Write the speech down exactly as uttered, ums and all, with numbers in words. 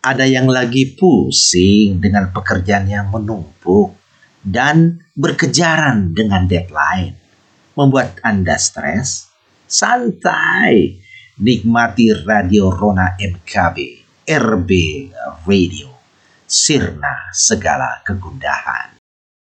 Ada yang lagi pusing dengan pekerjaan yang menumpuk dan berkejaran dengan deadline. Membuat Anda stres? Santai. Nikmati Radio Rona M K B, R B Radio. Sirna segala kegundahan.